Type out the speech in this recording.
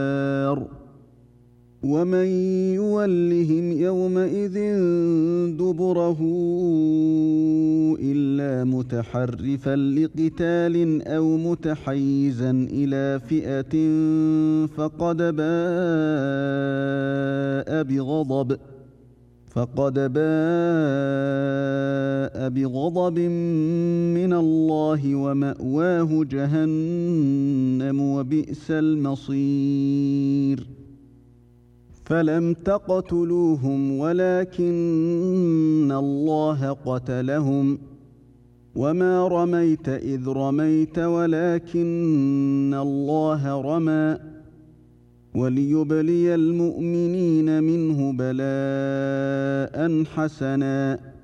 ومن يولهم يومئذ دبره إلا متحرفا لقتال أو متحيزا إلى فئة فقد باء بغضب من الله ومأواه جهنم وبئس المصير فلم تقتلوهم ولكن الله قتلهم وما رميت إذ رميت ولكن الله رمى وليبلي المؤمنين منه بلاء حسنا